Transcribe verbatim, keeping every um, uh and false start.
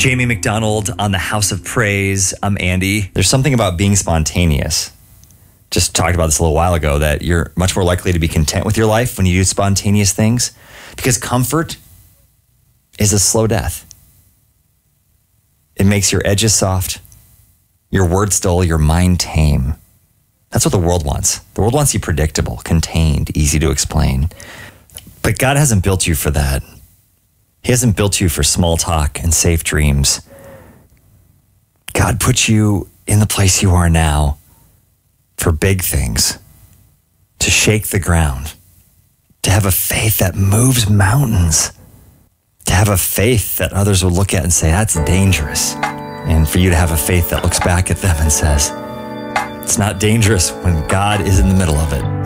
Jamie McDonald on the House of Praise. I'm Andy. There's something about being spontaneous. Just talked about this a little while ago, that you're much more likely to be content with your life when you do spontaneous things, because comfort is a slow death. It makes your edges soft, your words dull, your mind tame. That's what the world wants. The world wants you predictable, contained, easy to explain. But God hasn't built you for that. He hasn't built you for small talk and safe dreams. God put you in the place you are now for big things, to shake the ground, to have a faith that moves mountains, to have a faith that others will look at and say, that's dangerous. And for you to have a faith that looks back at them and says, it's not dangerous when God is in the middle of it.